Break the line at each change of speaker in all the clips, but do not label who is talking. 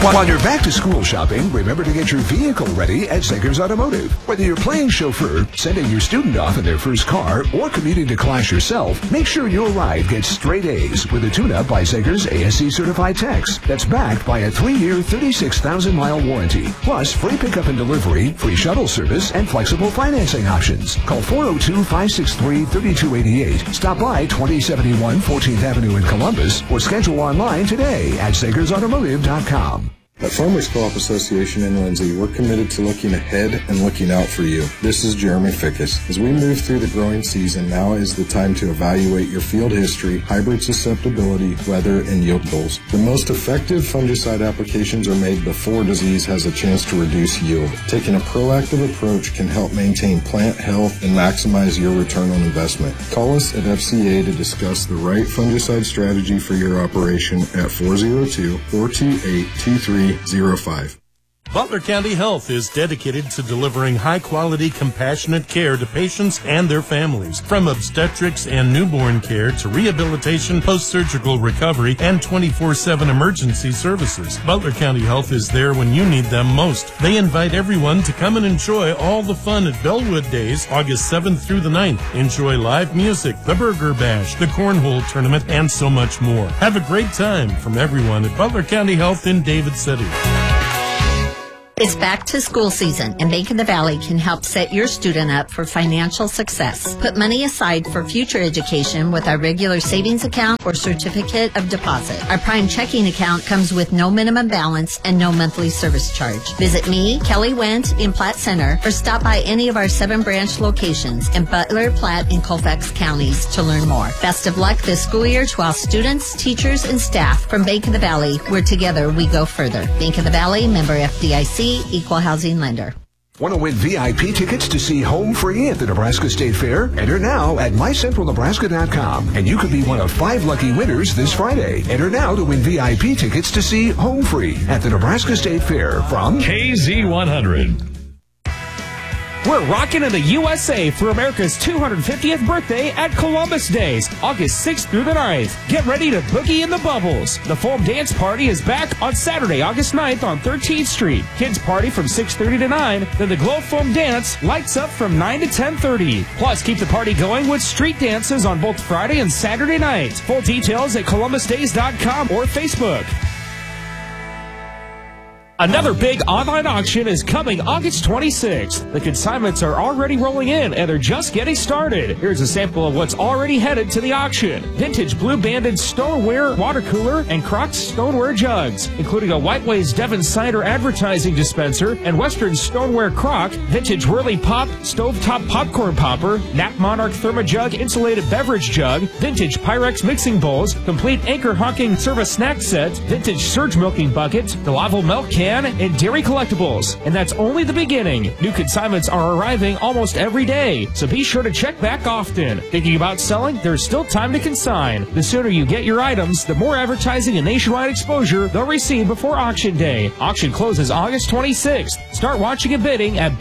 While you're back to school shopping, remember to get your vehicle ready at Zegers Automotive. Whether you're playing chauffeur, sending your student off in their first car, or commuting to class yourself, make sure your ride gets straight A's with a tune-up by Zegers ASC certified techs that's backed by a 3-year, 36,000-mile warranty. Plus, free pickup and delivery, free shuttle service, and flexible financing options. Call 402-563-3288. Stop by 2071 14th Avenue in Columbus or schedule online today at ZegersAutomotive.com.
At Farmers Co-op Association in Lindsay, we're committed to looking ahead and looking out for you. This is Jeremy Fickus. As we move through the growing season, now is the time to evaluate your field history, hybrid susceptibility, weather, and yield goals. The most effective fungicide applications are made before disease has a chance to reduce yield. Taking a proactive approach can help maintain plant health and maximize your return on investment. Call us at FCA to discuss the right fungicide strategy for your operation at 402-428-2305.
Butler County Health is dedicated to delivering high-quality, compassionate care to patients and their families. From obstetrics and newborn care to rehabilitation, post-surgical recovery, and 24/7 emergency services. Butler County Health is there when you need them most. They invite everyone to come and enjoy all the fun at Bellwood Days, August 7th through the 9th. Enjoy live music, the Burger Bash, the Cornhole Tournament, and so much more. Have a great time from everyone at Butler County Health in David City.
It's back to school season, and Bank of the Valley can help set your student up for financial success. Put money aside for future education with our regular savings account or certificate of deposit. Our Prime checking account comes with no minimum balance and no monthly service charge. Visit me, Kelly Wendt, in Platte Center, or stop by any of our 7 branch locations in Butler, Platte, and Colfax counties to learn more. Best of luck this school year to all students, teachers, and staff from Bank of the Valley, where together we go further. Bank of the Valley, member FDIC, equal housing lender.
Want to win VIP tickets to see Home Free at the Nebraska State Fair? Enter now at mycentralnebraska.com, and you could be one of 5 lucky winners this Friday. Enter now to win VIP tickets to see Home Free at the Nebraska State Fair from
KZ100. We're rocking in the USA for America's 250th birthday at Columbus Days, August 6th through the 9th. Get ready to boogie in the bubbles. The Foam Dance Party is back on Saturday, August 9th on 13th Street. Kids party from 6:30 to 9. Then the Glow Foam Dance lights up from 9 to 10:30. Plus, keep the party going with street dances on both Friday and Saturday nights. Full details at columbusdays.com or Facebook. Another big online auction is coming August 26th. The consignments are already rolling in, and they're just getting started. Here's a sample of what's already headed to the auction. Vintage Blue Banded stoneware water cooler and Crocs stoneware jugs, including a Whiteways Devon cider advertising dispenser and Western stoneware crock, vintage Whirly Pop stovetop popcorn popper, Nap Monarch Thermojug insulated beverage jug, vintage Pyrex mixing bowls, complete Anchor Hawking service snack set, vintage Surge milking bucket, Delaval milk can, and dairy collectibles. And that's only the beginning. New consignments are arriving almost every day, so be sure to check back often. Thinking about selling? There's still time to consign. The sooner you get your items, the more advertising and nationwide exposure they'll receive before auction day. Auction closes August 26th. Start watching and bidding at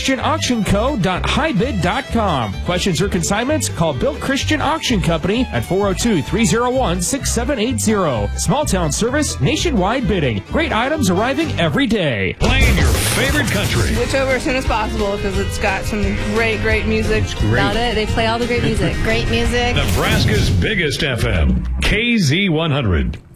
BillChristianAuctionCo.highbid.com. Questions or consignments? Call Bill Christian Auction Company at 402-301-6780. Small town service, nationwide bidding. Great items arriving every day.
Playing your favorite country.
Switch over as soon as possible because it's got some great music.
About it. They play all the great music.
Great music.
Nebraska's biggest FM, KZ100.